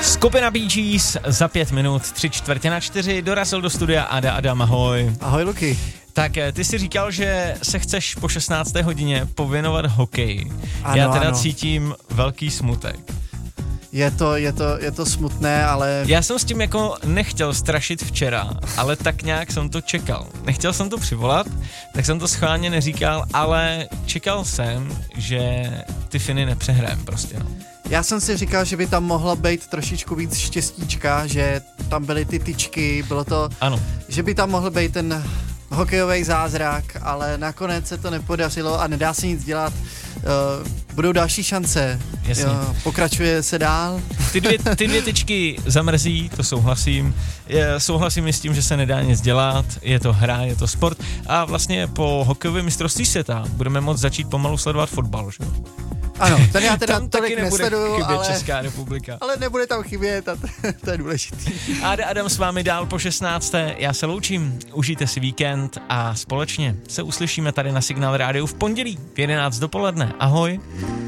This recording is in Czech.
Skupina Bee Gees za 5 minut, 3/4 dorazil do studia Adam, ahoj. Ahoj, Luky. Tak ty jsi říkal, že se chceš po 16. hodině pověnovat hokeji. Ano, Já teda ano. cítím velký smutek. Je to smutné, ale... Já jsem s tím jako nechtěl strašit včera, ale tak nějak jsem to čekal. Nechtěl jsem to přivolat, tak jsem to schválně neříkal, ale čekal jsem, že ty Finy nepřehrajem prostě. No. Já jsem si říkal, že by tam mohlo být trošičku víc štěstíčka, že tam byly ty tyčky, bylo to... Ano. Že by tam mohl být ten hokejový zázrak, ale nakonec se to nepodařilo a nedá se nic dělat. Budou další šance. Jasně. Pokračuje se dál. Ty dvě tyčky zamrzí, to souhlasím. Souhlasím i s tím, že se nedá nic dělat, je to hra, je to sport a vlastně po hokejovém mistrovství světa budeme moct začít pomalu sledovat fotbal, že? Ano, ten já teda tam tolik taky nebude nesleduju, chybět ale... Česká republika. Ale nebude tam chybět a to je důležitý. Adam s vámi dál po 16. Já se loučím, užijte si víkend a společně se uslyšíme tady na Signál Rádiu v pondělí v 11 dopoledne. Ahoj.